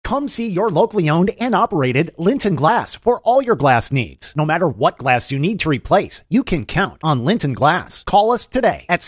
Come see your locally owned and operated Linton Glass for all your glass needs. No matter what glass you need to replace, you can count on Linton Glass. Call us today at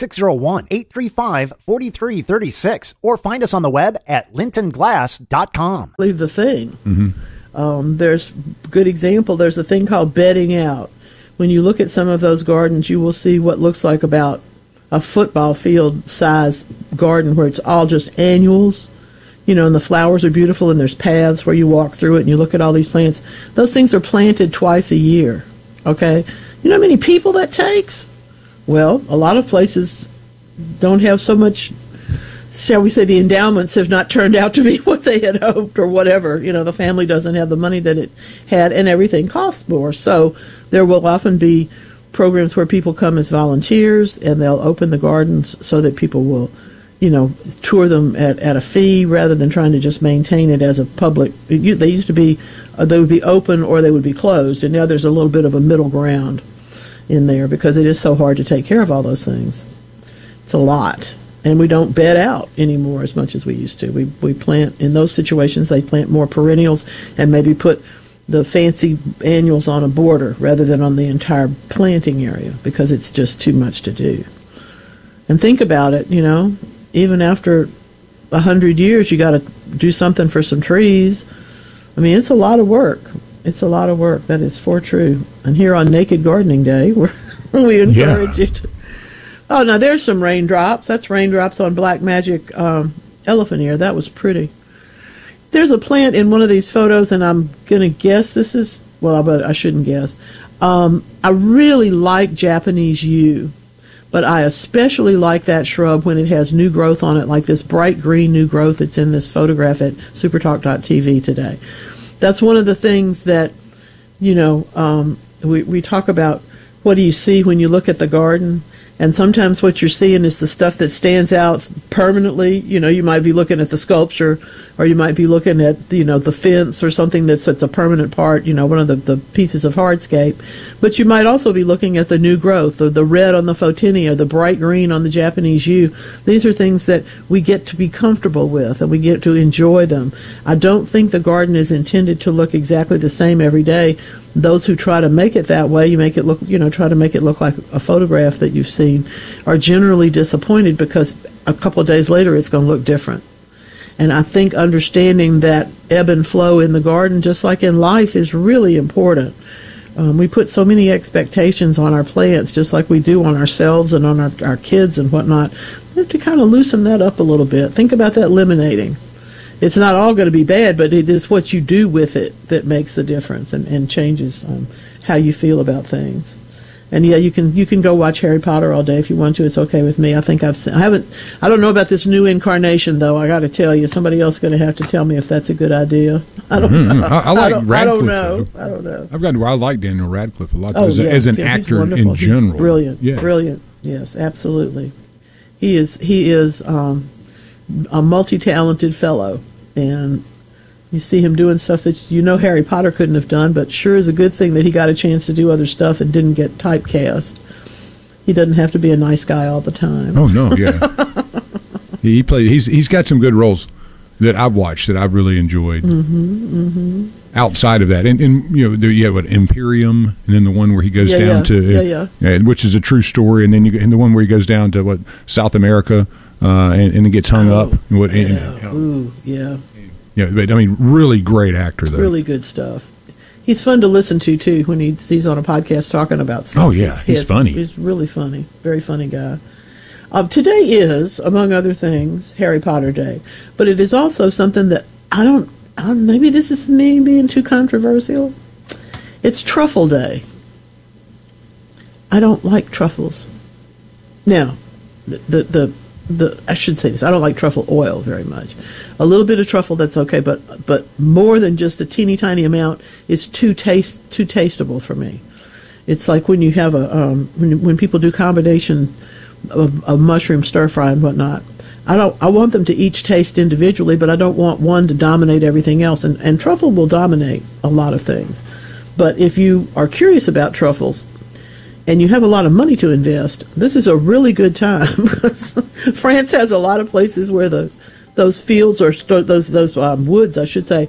601-835-4336 or find us on the web at lintonglass.com. Leave the thing. There's a good example. There's a thing called bedding out. When you look at some of those gardens, you will see what looks like about a football field size garden where it's all just annuals. And the flowers are beautiful, and there's paths where you walk through it, and you look at all these plants. Those things are planted twice a year, okay? You know how many people that takes? Well, a lot of places don't have so much, shall we say, the endowments have not turned out to be what they had hoped or whatever. The family doesn't have the money that it had, and everything costs more. So there will often be programs where people come as volunteers, and they'll open the gardens so that people will tour them at a fee rather than trying to just maintain it as a public. They used to be, they would be open or they would be closed, and now there's a little bit of a middle ground in there because it is so hard to take care of all those things. It's a lot, and we don't bed out anymore as much as we used to. We plant, in those situations, they plant more perennials and maybe put the fancy annuals on a border rather than on the entire planting area because it's just too much to do. And think about it, even after 100 years, you got to do something for some trees. I mean, it's a lot of work. It's a lot of work. That is for true. And here on Naked Gardening Day, we encourage you to. Oh, now there's some raindrops. That's raindrops on Black Magic elephant ear. That was pretty. There's a plant in one of these photos, and I'm going to guess this is, but I shouldn't guess. I really like Japanese yew. But I especially like that shrub when it has new growth on it, like this bright green new growth that's in this photograph at supertalk.tv today. That's one of the things that, we talk about, what do you see when you look at the garden? And sometimes what you're seeing is the stuff that stands out permanently. You might be looking at the sculpture, or you might be looking at, the fence or something that's a permanent part, one of the pieces of hardscape. But you might also be looking at the new growth, the red on the photinia, the bright green on the Japanese yew. These are things that we get to be comfortable with, and we get to enjoy them. I don't think the garden is intended to look exactly the same every day. Those who try to make it that way, try to make it look like a photograph that you've seen, are generally disappointed because a couple of days later it's going to look different. And I think understanding that ebb and flow in the garden, just like in life, is really important. We put so many expectations on our plants, just like we do on ourselves and on our kids and whatnot. We have to kind of loosen that up a little bit. Think about that eliminating. It's not all going to be bad, but it is what you do with it that makes the difference and changes how you feel about things. And yeah, you can go watch Harry Potter all day if you want to. It's okay with me. I think I don't know about this new incarnation though. I got to tell you, somebody else is going to have to tell me if that's a good idea. I don't know. I like Radcliffe. I don't know. I like Daniel Radcliffe a lot as an actor in general. He's brilliant. Yeah. Brilliant. Yes, absolutely. He is a multi-talented fellow, and you see him doing stuff that Harry Potter couldn't have done, but sure is a good thing that he got a chance to do other stuff and didn't get typecast. He doesn't have to be a nice guy all the time. Oh no, yeah. He's got some good roles that I've watched that I've really enjoyed. Outside of that, and you have Imperium, and then the one where he goes down to which is a true story, and then the one where he goes down to South America, and it gets hung up. Yeah, but I mean, really great actor, though. Really good stuff. He's fun to listen to, too, when he's on a podcast talking about stuff. Oh, yeah, he's funny. He's really funny. Very funny guy. Today is, among other things, Harry Potter Day. But it is also something that maybe this is me being too controversial. It's Truffle Day. I don't like truffles. Now, I should say this. I don't like truffle oil very much. A little bit of truffle, that's okay, but more than just a teeny tiny amount is too tasteable for me. It's like when you have when people do combination of mushroom stir fry and whatnot. I want them to each taste individually, but I don't want one to dominate everything else. And truffle will dominate a lot of things. But if you are curious about truffles, and you have a lot of money to invest, this is a really good time because France has a lot of places where those fields or those woods, I should say,